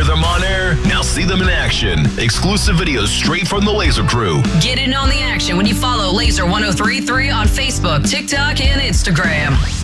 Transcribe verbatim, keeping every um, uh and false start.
them on air? Now see them in action. Exclusive videos straight from the Laser Crew. Get in on the action when you follow Laser one oh three point three on Facebook, TikTok, and Instagram.